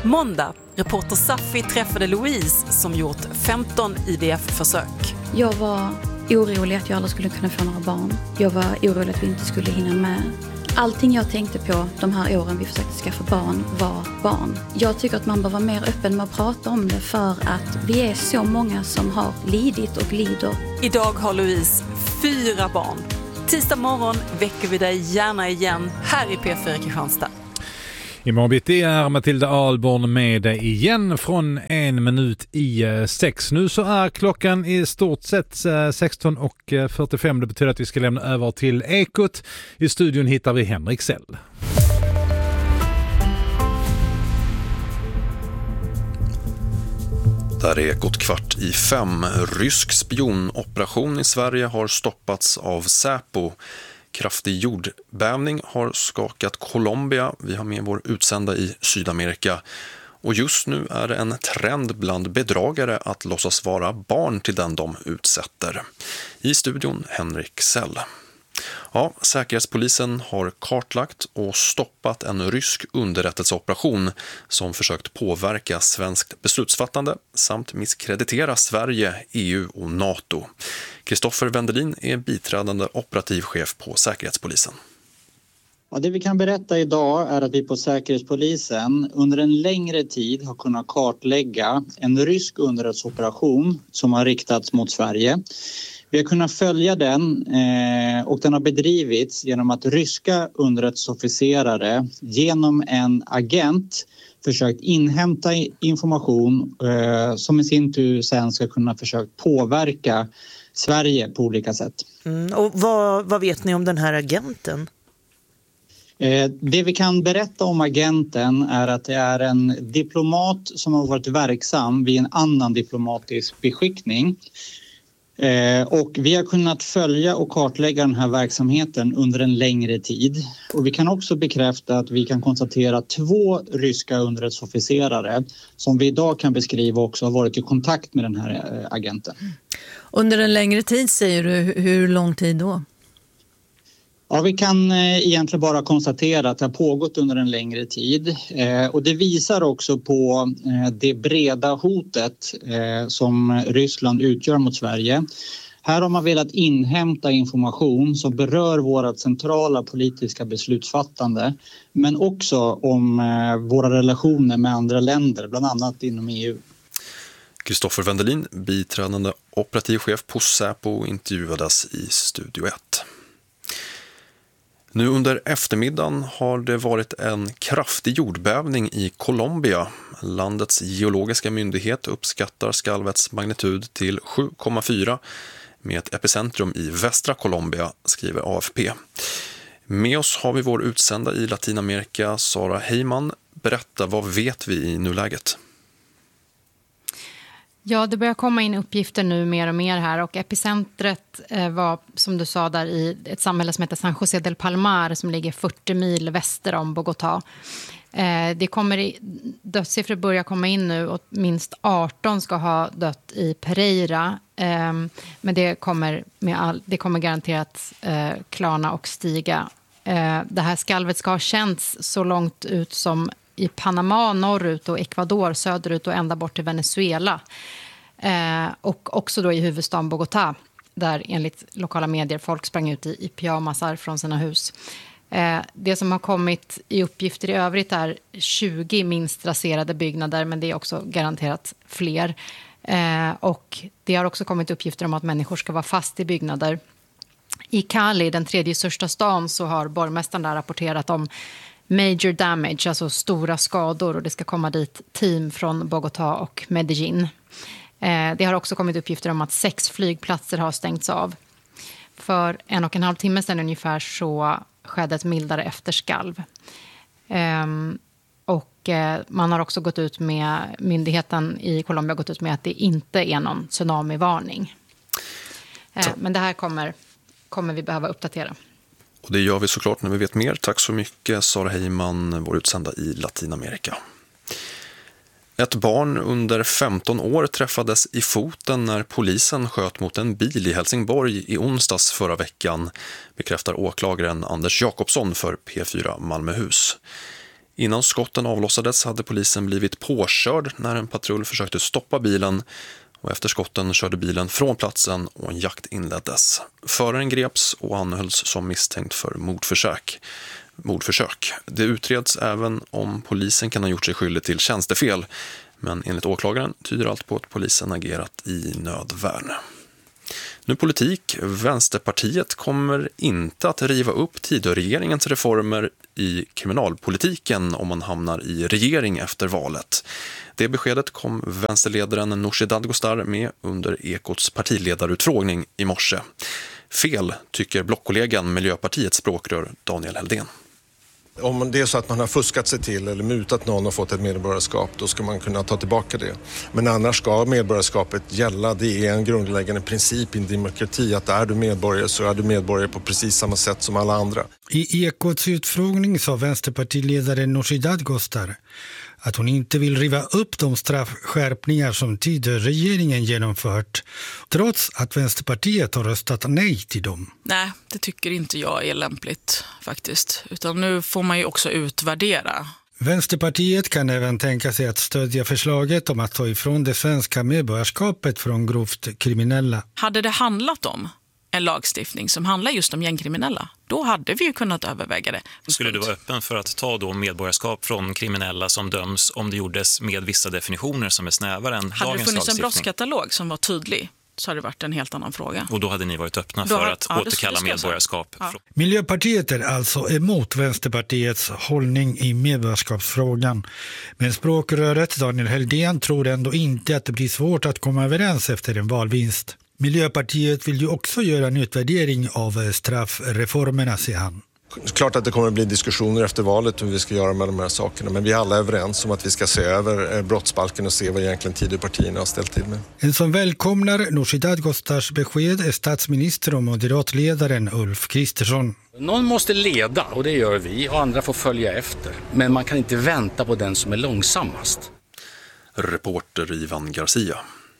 Måndag, reporter Safi träffade Louise som gjort 15 IVF-försök. Jag var orolig att jag aldrig skulle kunna få några barn. Jag var orolig att vi inte skulle hinna med. Allting jag tänkte på de här åren vi försökte skaffa barn var barn. Jag tycker att man bör vara mer öppen med att prata om det för att vi är så många som har lidit och lider. Idag har Louise 4 barn. Tisdag morgon väcker vi dig gärna igen här i P4 Kristianstad. Imorgon bitti är Matilda Ahlborn med dig igen från 5:01. Nu så är klockan i stort sett 16:45. Det betyder att vi ska lämna över till Ekot. I studion hittar vi Henrik Sell. Där är Ekot 4:45. Rysk spionoperation i Sverige har stoppats av Säpo. Kraftig jordbävning har skakat Colombia. Vi har med vår utsända i Sydamerika. Och just nu är det en trend bland bedragare att låtsas vara barn till den de utsätter. I studion Henrik Sell. Ja, Säkerhetspolisen har kartlagt och stoppat en rysk underrättelseoperation som försökt påverka svenskt beslutsfattande samt misskreditera Sverige, EU och NATO. Kristoffer Wendelin är biträdande operativ chef på Säkerhetspolisen. Ja, det vi kan berätta idag är att vi på Säkerhetspolisen under en längre tid har kunnat kartlägga en rysk underrättelseoperation som har riktats mot Sverige. Vi har kunnat följa den och den har bedrivits genom att ryska underrättelseofficerare genom en agent försökt inhämta information som i sin tur sen ska kunna försöka påverka Sverige på olika sätt. Och vad vet ni om den här agenten? Det vi kan berätta om agenten är att det är en diplomat som har varit verksam vid en annan diplomatisk beskickning. Och vi har kunnat följa och kartlägga den här verksamheten under en längre tid. Och vi kan också bekräfta att vi kan konstatera 2 ryska underrättelseofficerare som vi idag kan beskriva också har varit i kontakt med den här agenten. Under en längre tid säger du, hur lång tid då? Ja, vi kan egentligen bara konstatera att det har pågått under en längre tid och det visar också på det breda hotet som Ryssland utgör mot Sverige. Här har man velat inhämta information som berör våra centrala politiska beslutsfattande men också om våra relationer med andra länder, bland annat inom EU. Kristoffer Wendelin, biträdande operativ chef på Säpo, intervjuades i Studio 1. Nu under eftermiddagen har det varit en kraftig jordbävning i Colombia. Landets geologiska myndighet uppskattar skalvets magnitud till 7,4 med ett epicentrum i västra Colombia, skriver AFP. Med oss har vi vår utsända i Latinamerika, Sara Heyman. Berätta, vad vet vi i nuläget? Ja, det börjar komma in uppgifter nu mer och mer här och epicentret var, som du sa, där i ett samhälle som heter San José del Palmar som ligger 40 mil väster om Bogotá. Dödssiffror börjar komma in nu och minst 18 ska ha dött i Pereira. Men det kommer garanterat klarna och stiga. Det här skalvet ska ha känts så långt ut som i Panama norrut och Ecuador söderut och ända bort till Venezuela. Och också då i huvudstaden Bogotá, där enligt lokala medier folk sprang ut i pyjamasar från sina hus. Det som har kommit i uppgifter i övrigt är 20 minst raserade byggnader, men det är också garanterat fler. Och det har också kommit uppgifter om att människor ska vara fast i byggnader. I Cali, den 3:e största stan, så har borgmästaren där rapporterat om major damage, alltså stora skador, och det ska komma dit team från Bogotá och Medellin. Det har också kommit uppgifter om att 6 flygplatser har stängts av. För 1,5 timme sedan ungefär så skedde ett mildare efterskalv. Och man har också gått ut med, myndigheten i Colombia har gått ut med att det inte är någon tsunamivarning. Men det här kommer vi behöva uppdatera. Och det gör vi såklart när vi vet mer. Tack så mycket, Sara Heyman, vår utsända i Latinamerika. Ett barn under 15 år träffades i foten när polisen sköt mot en bil i Helsingborg i onsdags förra veckan, bekräftar åklagaren Anders Jakobsson för P4 Malmöhus. Innan skotten avlossades hade polisen blivit påkörd när en patrull försökte stoppa bilen, och efter skotten körde bilen från platsen och en jakt inleddes. Föraren greps och anhölls som misstänkt för mordförsök. Det utreds även om polisen kan ha gjort sig skyldig till tjänstefel, men enligt åklagaren tyder allt på att polisen agerat i nödvärn. Nu politik. Vänsterpartiet kommer inte att riva upp Tidöregeringens reformer i kriminalpolitiken om man hamnar i regering efter valet. Det beskedet kom vänsterledaren Nooshi Dadgostar med under Ekots partiledarutfrågning i morse. Fel, tycker blockkollegan Miljöpartiets språkrör Daniel Heldén. Om det är så att man har fuskat sig till eller mutat någon och fått ett medborgarskap, då ska man kunna ta tillbaka det. Men annars ska medborgarskapet gälla. Det är en grundläggande princip i en demokrati att är du medborgare så är du medborgare på precis samma sätt som alla andra. I Ekots utfrågning sa vänsterpartiledaren Nooshi Dadgostar att hon inte vill riva upp de straffskärpningar som Tidöregeringen genomfört, trots att Vänsterpartiet har röstat nej till dem. Nej, det tycker inte jag är lämpligt faktiskt. Utan nu får man ju också utvärdera. Vänsterpartiet kan även tänka sig att stödja förslaget om att ta ifrån det svenska medborgarskapet från grovt kriminella. Hade det handlat om en lagstiftning som handlar just om gängkriminella, då hade vi ju kunnat överväga det. Skulle du vara öppen för att ta då medborgarskap från kriminella som döms om det gjordes med vissa definitioner som är snävare än dagens lagstiftning? Hade det funnits en brottskatalog som var tydlig så hade det varit en helt annan fråga. Och då hade ni varit öppna för att återkalla medborgarskap? Ja. Miljöpartiet är alltså emot Vänsterpartiets hållning i medborgarskapsfrågan. Men språkröret Daniel Heldén tror ändå inte att det blir svårt att komma överens efter en valvinst. Miljöpartiet vill ju också göra en utvärdering av straffreformerna, säger han. Klart att det kommer att bli diskussioner efter valet hur vi ska göra med de här sakerna. Men vi är alla överens om att vi ska se över brottsbalken och se vad egentligen Tidöpartierna har ställt till med. En som välkomnar Nooshi Dadgostars besked är statsminister och moderatledaren Ulf Kristersson. Någon måste leda och det gör vi och andra får följa efter. Men man kan inte vänta på den som är långsammast. Reporter Ivan Garcia.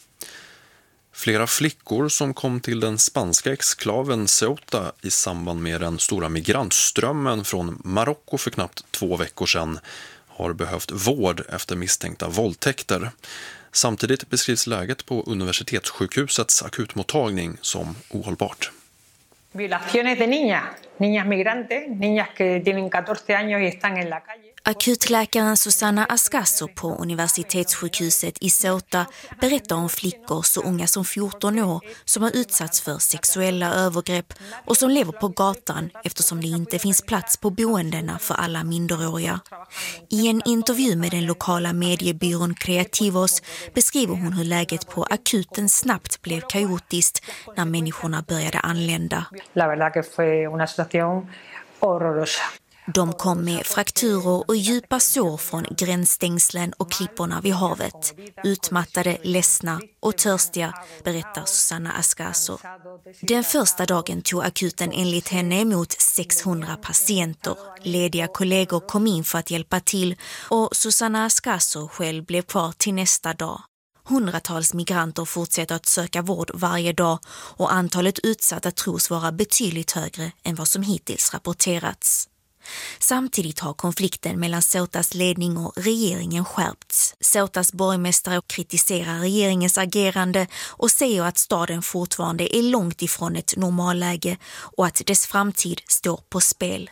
Flera flickor som kom till den spanska exklaven Ceuta i samband med den stora migrantströmmen från Marocko för knappt 2 veckor sedan har behövt vård efter misstänkta våldtäkter. Samtidigt beskrivs läget på universitetssjukhusets akutmottagning som ohållbart. Violaciones de niñas migrantes, niñas que tienen 14 años y están en la calle. Akutläkaren Susana Ascaso på universitetssjukhuset i Ceuta berättar om flickor så unga som 14 år som har utsatts för sexuella övergrepp och som lever på gatan eftersom det inte finns plats på boendena för alla minderåriga. I en intervju med den lokala mediebyrån Creativos beskriver hon hur läget på akuten snabbt blev kaotiskt när människorna började anlända. La verdad que fue una situación horrorosa. De kom med frakturer och djupa sår från gränsstängslen och klipporna vid havet. Utmattade, ledsna och törstiga, berättar Susana Ascaso. Den första dagen tog akuten enligt henne emot 600 patienter. Lediga kollegor kom in för att hjälpa till och Susana Ascaso själv blev kvar till nästa dag. Hundratals migranter fortsätter att söka vård varje dag och antalet utsatta tros vara betydligt högre än vad som hittills rapporterats. Samtidigt har konflikten mellan Ceutas ledning och regeringen skärpts. Ceutas borgmästare kritiserar regeringens agerande och säger att staden fortfarande är långt ifrån ett normalläge och att dess framtid står på spel.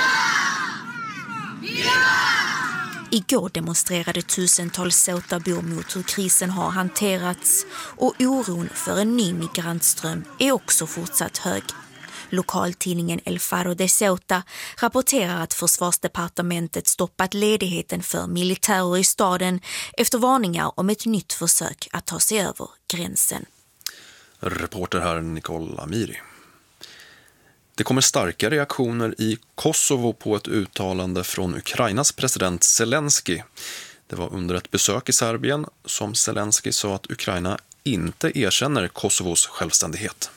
Igår demonstrerade tusentals Ceutabor mot hur krisen har hanterats och oron för en ny migrantström är också fortsatt hög. Lokaltidningen El Faro de Ceuta rapporterar att försvarsdepartementet stoppat ledigheten för militärer i staden efter varningar om ett nytt försök att ta sig över gränsen. Reporter här Nicole Amiri. Det kommer starka reaktioner i Kosovo på ett uttalande från Ukrainas president Zelensky. Det var under ett besök i Serbien som Zelensky sa att Ukraina inte erkänner Kosovos självständighet.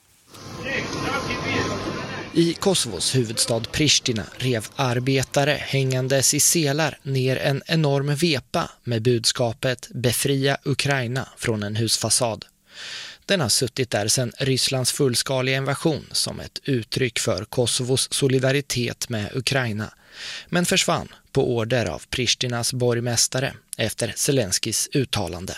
I Kosovos huvudstad Pristina rev arbetare hängandes i selar ner en enorm vepa med budskapet "Befria Ukraina" från en husfasad. Den har suttit där sedan Rysslands fullskaliga invasion som ett uttryck för Kosovos solidaritet med Ukraina men försvann på order av Prištinas borgmästare efter Zelenskis uttalande.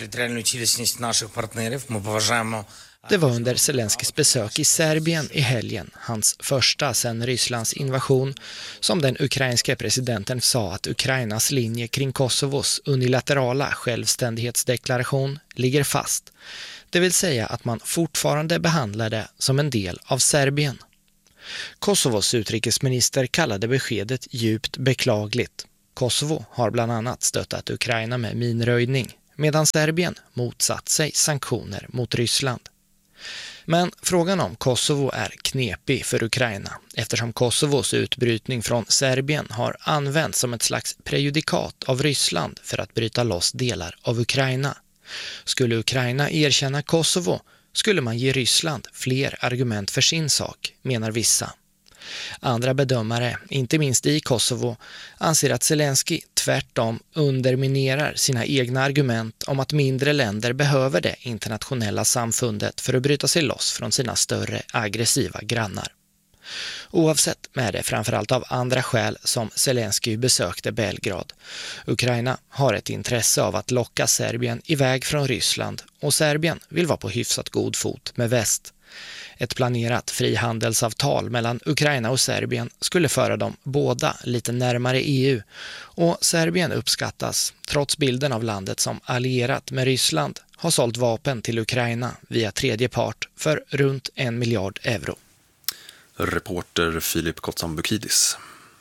Det var under Zelenskis besök i Serbien i helgen, hans första sedan Rysslands invasion, som den ukrainska presidenten sa att Ukrainas linje kring Kosovos unilaterala självständighetsdeklaration ligger fast. Det vill säga att man fortfarande behandlar det som en del av Serbien. Kosovos utrikesminister kallade beskedet djupt beklagligt. Kosovo har bland annat stöttat Ukraina med minröjning, medan Serbien motsatt sig sanktioner mot Ryssland. Men frågan om Kosovo är knepig för Ukraina eftersom Kosovos utbrytning från Serbien har använts som ett slags prejudikat av Ryssland för att bryta loss delar av Ukraina. Skulle Ukraina erkänna Kosovo skulle man ge Ryssland fler argument för sin sak, menar vissa. Andra bedömare, inte minst i Kosovo, anser att Zelensky tvärtom underminerar sina egna argument om att mindre länder behöver det internationella samfundet för att bryta sig loss från sina större aggressiva grannar. Oavsett är det framförallt av andra skäl som Zelensky besökte Belgrad. Ukraina har ett intresse av att locka Serbien iväg från Ryssland och Serbien vill vara på hyfsat god fot med väst. Ett planerat frihandelsavtal mellan Ukraina och Serbien skulle föra dem båda lite närmare EU och Serbien uppskattas, trots bilden av landet som allierat med Ryssland, har sålt vapen till Ukraina via tredje part för runt 1 miljard euro. Reporter Filip Kotsambukidis.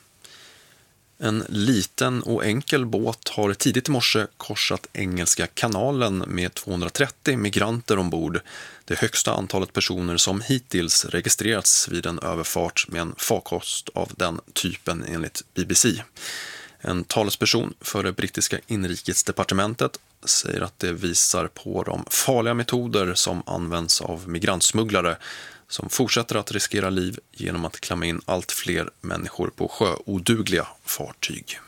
En liten och enkel båt har tidigt i morse korsat Engelska kanalen med 230 migranter ombord. Det högsta antalet personer som hittills registrerats vid en överfart med en farkost av den typen enligt BBC. En talesperson för det brittiska inrikesdepartementet säger att det visar på de farliga metoder som används av migrantsmugglare som fortsätter att riskera liv genom att klämma in allt fler människor på sjöodugliga fartyg.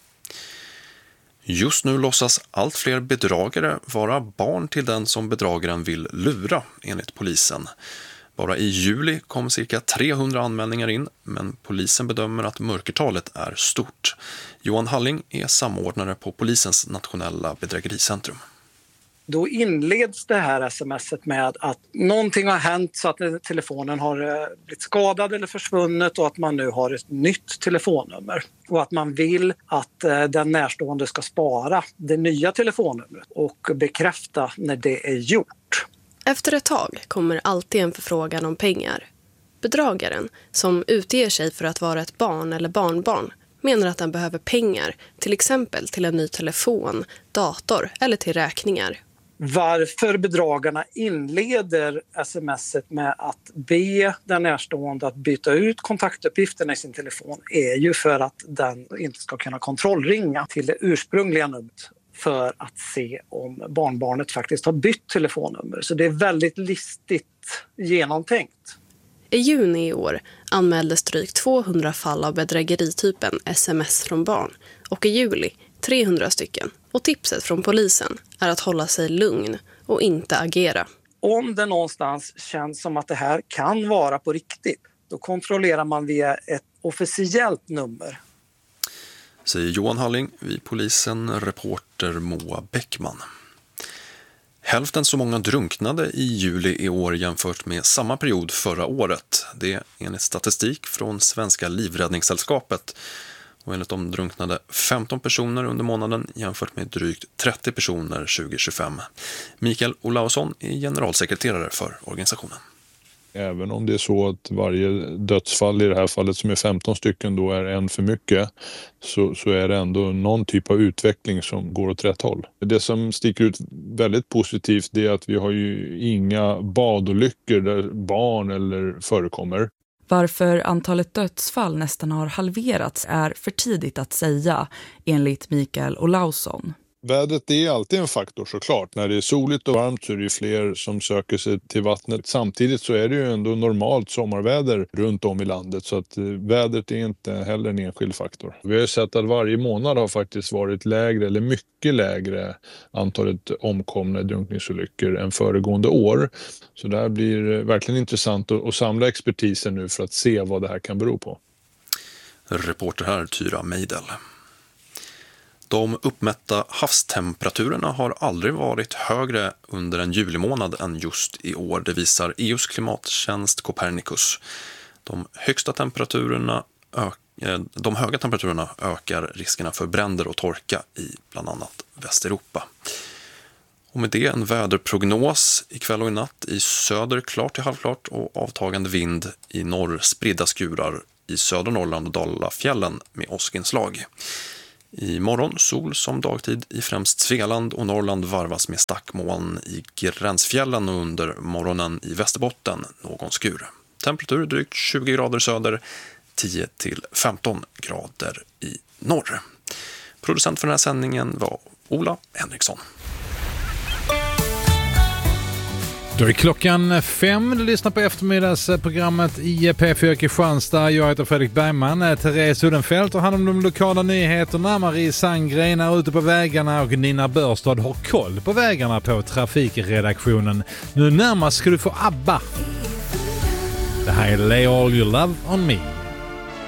Just nu låtsas allt fler bedragare vara barn till den som bedragaren vill lura, enligt polisen. Bara i juli kom cirka 300 anmälningar in, men polisen bedömer att mörkertalet är stort. Johan Halling är samordnare på polisens nationella bedrägericentrum. Då inleds det här sms:et med att någonting har hänt så att telefonen har blivit skadad eller försvunnit och att man nu har ett nytt telefonnummer. Och att man vill att den närstående ska spara det nya telefonnumret och bekräfta när det är gjort. Efter ett tag kommer alltid en förfrågan om pengar. Bedragaren, som utger sig för att vara ett barn eller barnbarn, menar att den behöver pengar, till exempel till en ny telefon, dator eller till räkningar. Varför bedragarna inleder sms:et med att be den närstående att byta ut kontaktuppgifterna i sin telefon är ju för att den inte ska kunna kontrollringa till det ursprungliga numret för att se om barnbarnet faktiskt har bytt telefonnummer. Så det är väldigt listigt genomtänkt. I juni i år anmäldes drygt 200 fall av bedrägeritypen sms från barn och i juli 300 stycken. Och tipset från polisen är att hålla sig lugn och inte agera. Om det någonstans känns som att det här kan vara på riktigt, då kontrollerar man via ett officiellt nummer. Säger Johan Halling vid polisen, reporter Moa Bäckman. Hälften så många drunknade i juli i år jämfört med samma period förra året. Det är enligt statistik från Svenska livräddningssällskapet. Och enligt dem drunknade 15 personer under månaden jämfört med drygt 30 personer 2025. Mikael Olausson är generalsekreterare för organisationen. Även om det är så att varje dödsfall i det här fallet som är 15 stycken då är en för mycket så är det ändå någon typ av utveckling som går åt rätt håll. Det som sticker ut väldigt positivt det är att vi har ju inga badolyckor där barn eller förekommer. Varför antalet dödsfall nästan har halverats är för tidigt att säga, enligt Mikael Olausson. Vädret är alltid en faktor såklart. När det är soligt och varmt så är det fler som söker sig till vattnet. Samtidigt så är det ju ändå normalt sommarväder runt om i landet så att vädret är inte heller en enskild faktor. Vi har ju sett att varje månad har faktiskt varit lägre eller mycket lägre antalet omkomna drunkningsolyckor än föregående år. Så det här blir verkligen intressant att samla expertisen nu för att se vad det här kan bero på. Reporter här Tyra Meidel. De uppmätta havstemperaturerna har aldrig varit högre under en julimånad än just i år. Det visar EUs klimattjänst Copernicus. De höga temperaturerna ökar riskerna för bränder och torka i bland annat Västeuropa. Och med det en väderprognos ikväll och i natt. I söder klart till halvklart och avtagande vind. I norr spridda skurar i södra Norrland och Dalafjällen med åskinslag. I morgon sol som dagtid i främst Svealand och Norrland varvas med stackmoln i gränsfjällen och under morgonen i Västerbotten någon skur. Temperatur drygt 20 grader söder, 10 till 15 grader i norr. Producent för den här sändningen var Ola Henriksson. Då är klockan 5. Du lyssnar på eftermiddagsprogrammet i P4 Kristianstad. Jag heter Fredrik Bergman, Therese Udenfelt och hand om de lokala nyheterna. Marie Sandgren är ute på vägarna och Nina Börstad har koll på vägarna på trafikredaktionen. Nu närmast ska du få ABBA. Det här är Lay All Your Love On Me.